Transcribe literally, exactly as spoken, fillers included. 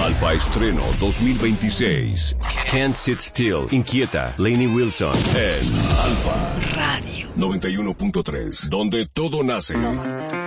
Alfa Estreno dos mil veintiséis. Can't Sit Still. Inquieta. Lainey Wilson. En Alfa Radio noventa y uno punto tres. Donde todo nace.